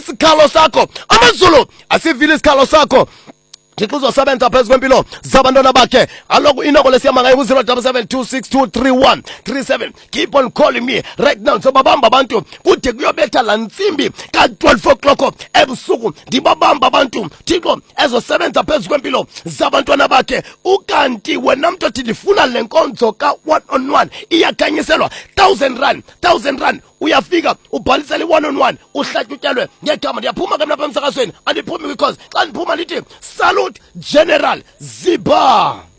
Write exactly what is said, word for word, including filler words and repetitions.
isikhalo sakho. AmaZulu asivile isikhalo sakho. Thixo uzosebenza phezu kwempilo zabantwana bakhe. Aloku inoko lesiyama ngayo ku zero seven seven two six two three one three seven. Keep on calling me right now. So babamba abantu kude kuyobetha la nsimbi ka twelve o'clock ebusuku. Ndibabamba abantu Thixo ezosebenza phezu kwempilo zabantwana bakhe. Ukanti wena mntu othi ndifuna le nkonzo ka one on one iyakhanyiselwa one thousand rand one thousand rand. Uyafika ubhalisele one on one uhlatyutyelwe ngegama. Ndiyaphuma ke mna emsakazweni andiphumi because xa ndiphuma ndithi salute General Ziba.